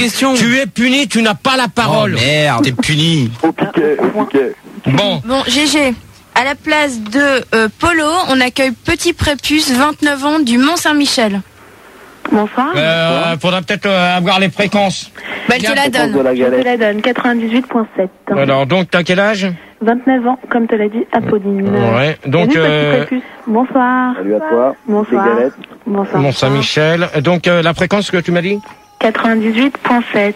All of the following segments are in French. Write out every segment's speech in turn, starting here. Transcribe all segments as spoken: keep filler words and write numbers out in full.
question. Tu es puni, tu n'as pas la parole. Oh merde, t'es puni. Au piquet, au piquet. Bon. Bon, G G. À la place de euh, Polo, on accueille Petit Prépuce, vingt-neuf ans, du Mont-Saint-Michel. Bonsoir. Euh, faudra peut-être euh, avoir les fréquences. Bah, elle te la donne. De la Je te galette. la donne, quatre-vingt-dix-huit virgule sept. Alors, donc, t'as quel âge? vingt-neuf ans, comme te l'a dit Apolline. Ouais, donc, Salut, euh, Petit Prépuce. Bonsoir. Salut à toi. Bonsoir. Les galettes. Bonsoir. Mont-Saint-Michel. Donc, euh, la fréquence que tu m'as dit? quatre-vingt-dix-huit virgule sept.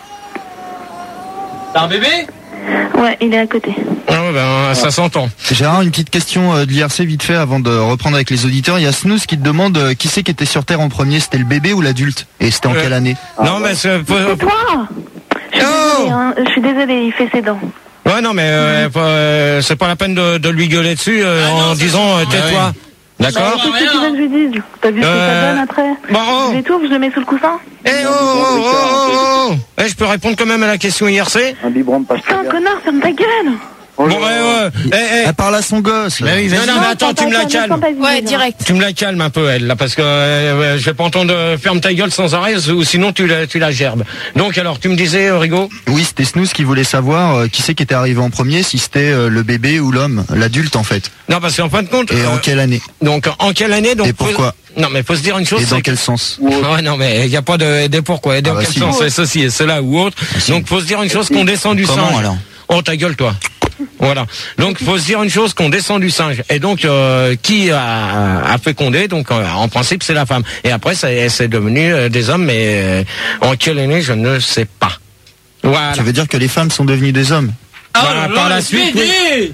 T'as un bébé? Ouais, il est à côté. Ah, ben, ça s'entend. Gérard, une petite question euh, de l'I R C vite fait avant de reprendre avec les auditeurs. Il y a Snooze qui te demande euh, qui c'est qui était sur Terre en premier, c'était le bébé ou l'adulte? Et c'était en Euh, quelle année? Non, mais c'est... C'est toi. Je suis Oh désolée, hein. Je suis désolée, il fait ses dents. Ouais, non, mais euh, euh, c'est pas la peine de, de lui gueuler dessus euh, Ah non, en c'est disant ça. euh, tais-toi. Ah D'accord? Qu'est-ce que tu veux que je lui dise? T'as vu ce que Euh, ça donne après? Bon, oh. Je l'étouffe, je le mets sous le coussin? Eh oh, oh, oh, oh, oh. Eh, je peux répondre quand même à la question I R C? Un biberon de Putain, pastèque. connard, ferme ta gueule! Bon, ouais, ouais. Eh, eh. Elle parle à son gosse. là. Non, non, mais attends, tu me la calmes. Ouais, direct. Tu me la calmes un peu, elle, là, parce que euh, je vais pas entendre euh, ferme ta gueule sans arrêt, ou sinon tu la, tu la gerbes. Donc, alors, tu me disais, euh, Rigaud? Oui, c'était Snooze qui voulait savoir euh, qui c'est qui était arrivé en premier, si c'était euh, le bébé ou l'homme, l'adulte en fait. Non, parce qu'en fin de compte... Et euh, en quelle année? Donc, en quelle année donc, Et pourquoi? faut- Non, mais faut se dire une chose... Et dans c'est quel que- sens? Ouais, non, mais il n'y a pas de, de pourquoi, et dans Ah bah quel si. sens, c'est ceci et cela ou autre. si. Donc, faut se dire une chose qu'on descend du Comment, singe. alors? Oh, ta gueule, toi. Voilà. Donc, faut se dire une chose qu'on descend du singe. Et donc, euh, qui a, a fécondé? Donc, euh, en principe, c'est la femme. Et après, ça- c'est devenu euh, des hommes, mais euh, en quelle année, je ne sais pas. Voilà. Tu veux dire que les femmes sont devenues des hommes? Voilà, par la suite, oui.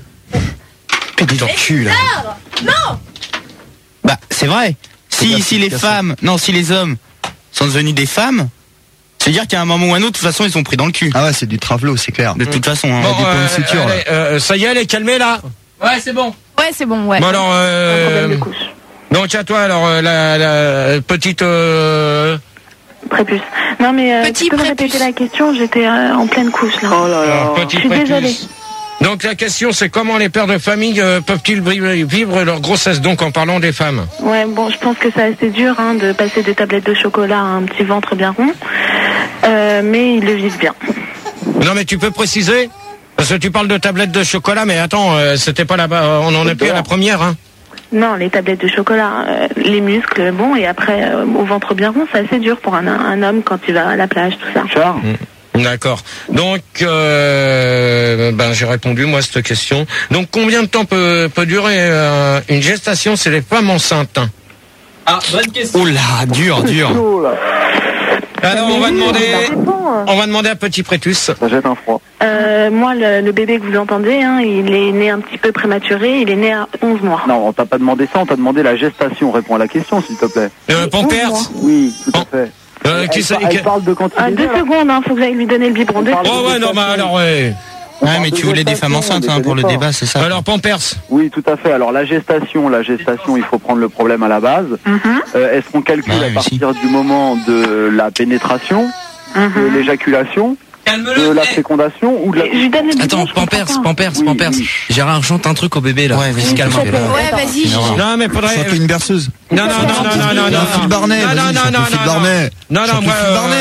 Pédé dans le cul, là. Non! Bah, c'est vrai. C'est Si, de la si les explication. femmes, non, si les hommes sont devenus des femmes, c'est-à-dire qu'à un moment ou à un autre, de toute façon, ils sont pris dans le cul. Ah ouais, c'est du travelo, c'est clair. De toute façon, hein. Bon, des points de euh, suture, là. allez, euh, ça y est, elle est calmée, là? Ouais, c'est bon. Ouais, c'est bon, ouais. Bon, alors, Un euh, problème de couche. donc, à toi, alors, euh, la, la petite... Euh, Prépuce. Non mais euh, Petit tu peux me prépuce. répéter la question? J'étais euh, en pleine couche là. Oh là là. alors, petit Je suis prépuce. désolée. Donc, la question, c'est comment les pères de famille euh, peuvent-ils vivre, vivre leur grossesse? Donc, en parlant des femmes. Ouais, bon, je pense que c'est assez dur hein, de passer des tablettes de chocolat à un petit ventre bien rond. Euh, mais ils le vivent bien. Non, mais tu peux préciser? Parce que tu parles de tablettes de chocolat, mais attends, euh, c'était pas là-bas, euh, on en est plus à la première, hein. Non, les tablettes de chocolat, euh, les muscles, bon, et après, euh, au ventre bien rond, c'est assez dur pour un, un homme quand il va à la plage, tout ça. Charles. D'accord. Donc, euh, ben, j'ai répondu, moi, à cette question. Donc, combien de temps peut, peut durer euh, une gestation chez les femmes enceintes? Ah, bonne question. Oh là, dur, dur. Oh là. Alors, on va demander, Ça dépend. on va demander à Petit Prépuce. Ça jette un froid. Euh, moi, le, le bébé que vous entendez, hein, il est né un petit peu prématuré, il est né à onze mois. Non, on t'a pas demandé ça, on t'a demandé la gestation. Réponds à la question, s'il te plaît. Euh, Pampers? Oui, tout à fait. Euh, qui elle, c'est- par- elle parle de quand il Ah, est deux né, là. secondes, hein, faut que j'aille lui donner le biberon. Deux On parle secondes. Oh ouais, non, mais alors, ouais. On Ouais, parle mais de tu voulais des femmes gestation, enceintes, on hein, pour le déconne pas. débat, c'est ça? Alors, Pampers? Oui, tout à fait. Alors la gestation, la gestation, il faut prendre le problème à la base. Mhm, Euh, Est-ce qu'on calcule Ouais, à mais partir du moment de la pénétration, de mhm. l'éjaculation, de la fécondation ou de la... Je lui donne le biberon. Attends, je comprends Pampers, pas. Pampers, Oui, Pampers. oui. Gérard, chante un truc au bébé là. Ouais, vas-y, Oui, calme-toi. tout à fait. Ouais, vas-y, Gigi. Non, mais faudrait... Chante une berceuse. Non, non, non, non, non, non, non. Un fil Barnet, Non, vas-y, non, chante non, le fil non, Barnet. Non, non, Chante le moi, fil euh, Barnet.